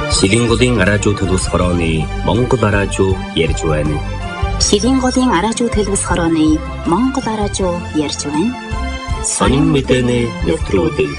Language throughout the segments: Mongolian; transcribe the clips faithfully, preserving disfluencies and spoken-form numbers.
Шилийн голын араажуу төлөвс хорооны Монгол араажуу ярьж байна. Шилийн голын араажуу төлөвс хорооны Монгол араажуу ярьж байна. Сонин мэдээний нэвтрүүлэг.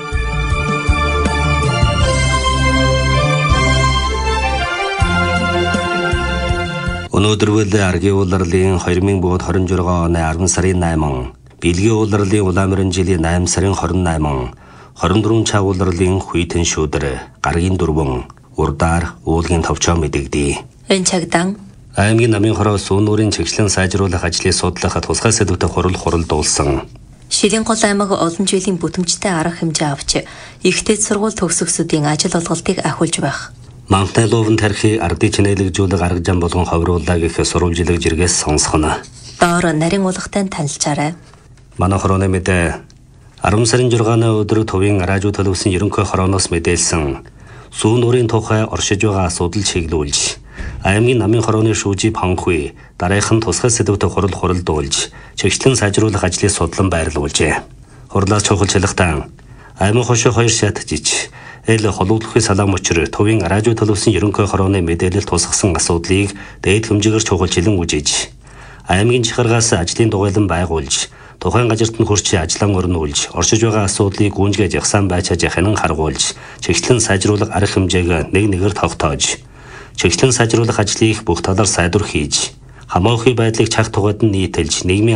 Өнөөдөр үл аргийн улирлын две тысячи двадцать шесть оны арван сарын найман, бэлгийн улирлын улаамрын жилийн найман сарын двадцать восемь, двадцать четыре цаг улирлын хүйтэн шүдэр, гаргийн дөрвөн, урдаар уулгийн товчоо мэдэгдээ. Энэ цагтан аймгийн намын хороо сүүн нуурын чиглэн сайжруулах ажлыг судлахад тусгай сэдвүүдэд хурал хуралдуулсан. Шилийн гол аймаг олон жилийн бүтэмжтэй арга хэмжээ авч ихтэй сургууль төгсөгчдийн ажил олголтыг ахиулж байх. Мантай лувын тархи ардын чинэлэгжүүлэг арга зам болгон ховруулаа гэх сурвалжилэг жиргээс сонсгоно. Доор нарийн уулгатай танилцаарай. Манай хорооны мэдээ арван сарын жургааны өдөр төвийн араажуу төлөвсөн ерөнхий хорооноос мэдээлсэн сүүн нуурын тухай оршиж байгаа асуудал чиглүүлж аймгийн намын хорооны шүүжи Панхүй дараахан тусгай сэдвүүдэд хурал хуралдуулж чиглэн сайжруулах ажлыг судлан байрлуулжээ. Хурлаас чухалчлагтан аймаг хошоо хоёр шатжиж эл холуулахын салаам учир төвийн араажуу төлөвсөн ерөнхий хорооны мэдээлэл тусгасан асуудлыг дээд хэмжээгээр чухалчлан үжиж аймгийн чихаргаас ажлын дугуйлан байгуулж тухайн газарт нь хурч ажиллан өрнүүлж оршиж байгаа асуудлыг гүнжгэж явсан байчааж хянан харгуулж чиглэн сайжруулах арга хэмжээг нэг нэгээр тогтоож чиглэн сайжруулах ажлыг бүх талаар сайдвар хийж хамаахын байдлыг чаг тугаад нь нийтэлж нийгмийн